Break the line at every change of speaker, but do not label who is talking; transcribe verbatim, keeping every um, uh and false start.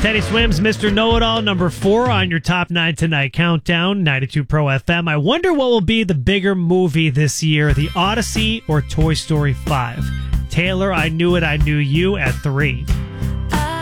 Teddy Swims, Mister Know-It-All, number four on your top nine tonight countdown, ninety-two Pro F M. I wonder what will be the bigger movie this year, The Odyssey or Toy Story five? Taylor, I Knew It, I Knew You at three.